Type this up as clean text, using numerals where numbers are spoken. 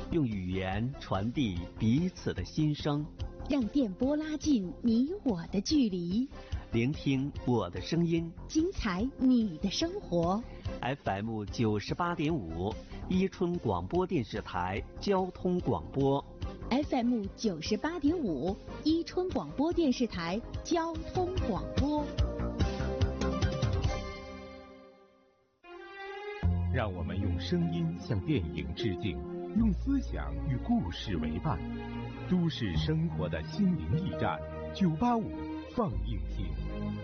用语言传递彼此的心声， 让电波拉近你我的距离， 聆听我的声音， 精彩你的生活。 FM 98.5，伊春广播电视台交通广播。 FM 98.5，伊春广播电视台交通广播。 让我们用声音向电影致敬，用思想与故事为伴。都市生活的心灵驿站，985放映厅。